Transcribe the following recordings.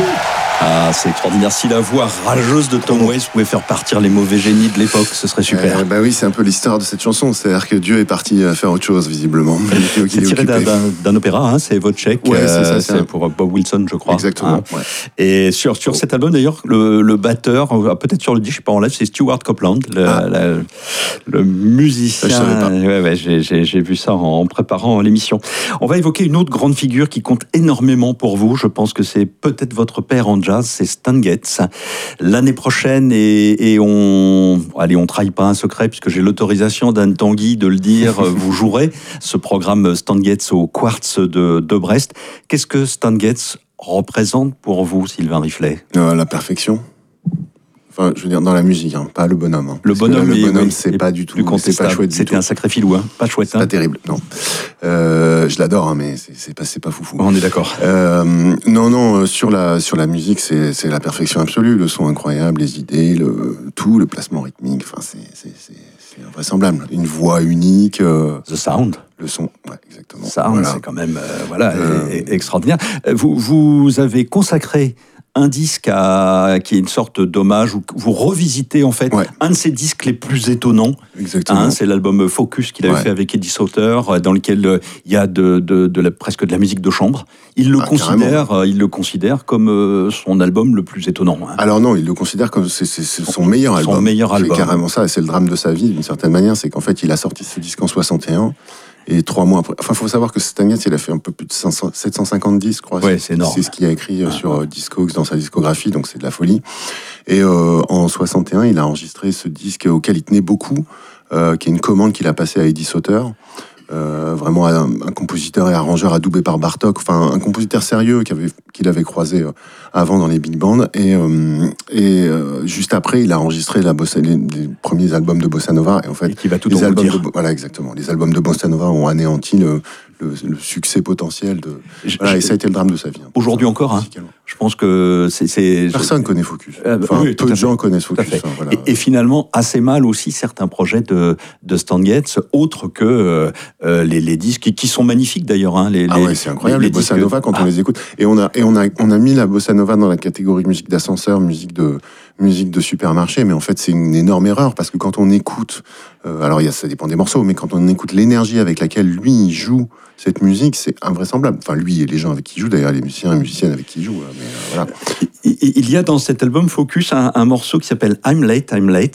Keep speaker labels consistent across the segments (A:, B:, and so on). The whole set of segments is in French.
A: Ah, c'est extraordinaire. Si la voix rageuse de Tom Waits pouvait faire partir les mauvais génies de l'époque, ce serait super.
B: Bah oui, c'est un peu l'histoire de cette chanson. C'est-à-dire que Dieu est parti faire autre chose, visiblement.
A: C'est tiré d'un opéra, hein, c'est Wojciech.
B: Ouais,
A: c'est pour Bob Wilson, je crois.
B: Exactement.
A: Hein. Ouais. Et sur cet album, d'ailleurs, le batteur, peut-être sur le disque, je sais pas en live, c'est Stuart Copeland, le musicien.
B: Je savais pas.
A: Ouais, j'ai vu ça en préparant l'émission. On va évoquer une autre grande figure qui compte énormément pour vous. Je pense que c'est peut-être votre père en jazz, c'est Stan Getz. L'année prochaine, et on trahit pas un secret puisque j'ai l'autorisation d'Anne Tanguy de le dire, vous jouerez ce programme Stan Getz au Quartz de Brest. Qu'est-ce que Stan Getz représente pour vous, Sylvain Riflet ?
B: La perfection. Enfin, je veux dire, dans la musique, hein, pas le bonhomme. Hein.
A: Le bonhomme,
B: c'est pas du tout.
A: C'est pas chouette. C'était un sacré filou, hein. Pas chouette.
B: C'est pas terrible, non. Je l'adore, hein, mais c'est pas foufou.
A: On est d'accord.
B: Non, sur la musique, c'est la perfection absolue. Le son incroyable, les idées, le placement rythmique. Enfin, c'est invraisemblable. Une voix unique.
A: The Sound.
B: Le son, ouais, exactement.
A: Sound, voilà. C'est quand même, extraordinaire. Vous avez consacré un disque qui est une sorte d'hommage où vous revisitez en fait un de ses disques les plus étonnants.
B: Exactement.
A: C'est l'album Focus qu'il avait fait avec Eddie Sauter, dans lequel il y a presque de la musique de chambre. Il le considère comme son album le plus étonnant. Hein.
B: Alors non, il le considère comme c'est son meilleur album.
A: Son meilleur album.
B: C'est carrément ça, et c'est le drame de sa vie d'une certaine manière, c'est qu'en fait il a sorti ce disque en 61. Et 3 mois après, il faut savoir que Stan Getz, il a fait un peu plus de 750 disques, je crois.
A: Ouais, c'est énorme.
B: C'est ce qu'il a écrit sur Discogs dans sa discographie, donc c'est de la folie. Et en 61, il a enregistré ce disque auquel il tenait beaucoup, qui est une commande qu'il a passée à Eddie Sauter. Vraiment un compositeur et arrangeur adoubé par Bartók, enfin un compositeur sérieux qu'il avait croisé avant dans les big bands, et juste après il a enregistré les premiers albums de Bossa Nova, et en fait
A: qui va tout
B: les albums exactement, les albums de Bossa Nova ont anéanti le succès potentiel et ça a été le drame de sa vie.
A: Aujourd'hui encore, hein. Je pense que
B: personne connaît Focus. Peu de gens connaissent Focus.
A: Et finalement, assez mal aussi certains projets de Stan Getz, autres que les disques qui sont magnifiques d'ailleurs. Hein,
B: c'est incroyable les Bossa Nova quand on les écoute. Et on a mis la Bossa Nova dans la catégorie musique d'ascenseur, musique de supermarché, mais en fait c'est une énorme erreur parce que quand on écoute, ça dépend des morceaux, mais quand on écoute l'énergie avec laquelle lui il joue cette musique, c'est invraisemblable. Enfin, lui et les gens avec qui il joue, d'ailleurs, les musiciens et musiciennes avec qui il joue. Mais voilà.
A: Il y a dans cet album Focus un morceau qui s'appelle I'm Late.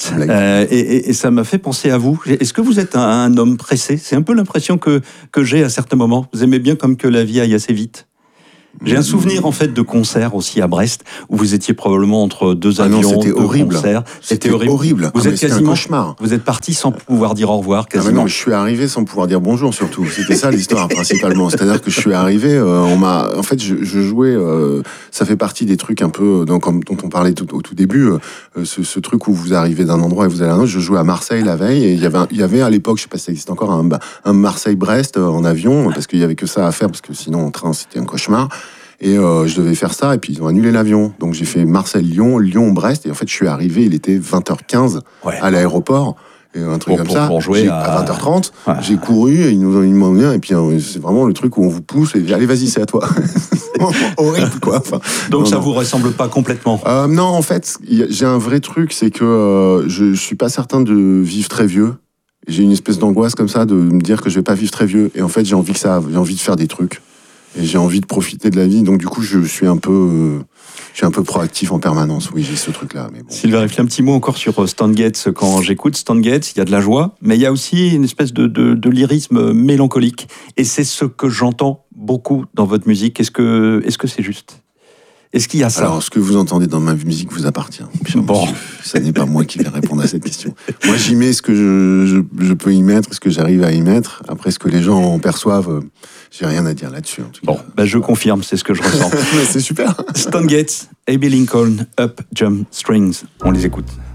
A: Et ça m'a fait penser à vous. Est-ce que vous êtes un homme pressé ? C'est un peu l'impression que j'ai à certains moments. Vous aimez bien comme que la vie aille assez vite ? J'ai un souvenir en fait de concerts aussi à Brest où vous étiez probablement entre deux avions,
B: c'était horrible.
A: Concerts.
B: C'était horrible.
A: Vous êtes quasiment
B: un cauchemar.
A: Vous êtes parti sans pouvoir dire au revoir quasiment.
B: Non, je suis arrivé sans pouvoir dire bonjour surtout. C'était ça l'histoire principalement. C'est-à-dire que je suis arrivé, en fait, je jouais. Ça fait partie des trucs un peu dont on parlait au tout début. Ce truc où vous arrivez d'un endroit et vous allez à un autre. Je jouais à Marseille la veille et il y avait à l'époque, je sais pas si ça existe encore, un Marseille-Brest en avion parce qu'il y avait que ça à faire parce que sinon en train c'était un cauchemar. Et je devais faire ça, et puis ils ont annulé l'avion. Donc j'ai fait Marseille-Lyon, Lyon-Brest, et en fait je suis arrivé, il était 20h15 à l'aéroport, et un truc comme ça.
A: Pour jouer
B: à 20h30, j'ai couru, et ils m'ont mis, et puis c'est vraiment le truc où on vous pousse, et allez vas-y, c'est à toi. Horrible, quoi. Enfin,
A: donc ça vous ressemble pas complètement.
B: Non, en fait, j'ai un vrai truc, c'est que je suis pas certain de vivre très vieux. J'ai une espèce d'angoisse comme ça, de me dire que je vais pas vivre très vieux, et en fait j'ai envie de faire des trucs. Et j'ai envie de profiter de la vie, donc du coup, je suis un peu proactif en permanence. Oui, j'ai ce truc-là. Mais bon.
A: Sylvain Riflet, un petit mot encore sur Stan Getz. Quand j'écoute Stan Getz, il y a de la joie, mais il y a aussi une espèce de lyrisme mélancolique. Et c'est ce que j'entends beaucoup dans votre musique. Est-ce que c'est juste ? Est-ce qu'il y a ça ?
B: Alors, ce que vous entendez dans ma musique vous appartient. Bon, ça n'est pas moi qui vais répondre à cette question. Moi, j'y mets ce que je peux y mettre, ce que j'arrive à y mettre. Après, ce que les gens en perçoivent, j'ai rien à dire là-dessus. En tout cas.
A: Je confirme, c'est ce que je ressens.
B: Mais c'est super.
A: Stan Getz, Abbey Lincoln, Up Jump Strings. On les écoute.